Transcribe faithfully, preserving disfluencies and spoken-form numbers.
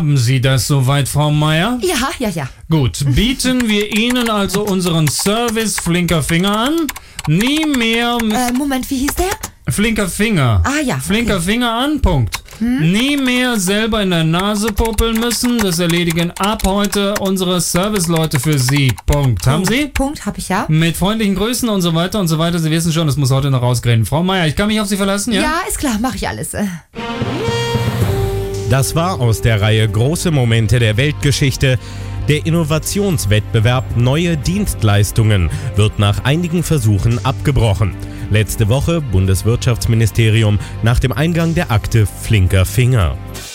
Haben Sie das soweit, Frau Meier? Ja, ja, ja. Gut, bieten wir Ihnen also unseren Service Flinker Finger an. Nie mehr... Äh, Moment, wie hieß der? Flinker Finger. Ah ja. Flinker okay. Finger an, Punkt. Hm? Nie mehr selber in der Nase popeln müssen. Das erledigen ab heute unsere Serviceleute für Sie. Punkt. Haben Sie? Punkt, hab ich ja. Mit freundlichen Grüßen und so weiter und so weiter. Sie wissen schon, es muss heute noch rausgehen. Frau Meier, ich kann mich auf Sie verlassen, ja? Ja, ist klar, mache ich alles. Das war aus der Reihe Große Momente der Weltgeschichte. Der Innovationswettbewerb Neue Dienstleistungen wird nach einigen Versuchen abgebrochen. Letzte Woche Bundeswirtschaftsministerium nach dem Eingang der Akte Flinker Finger.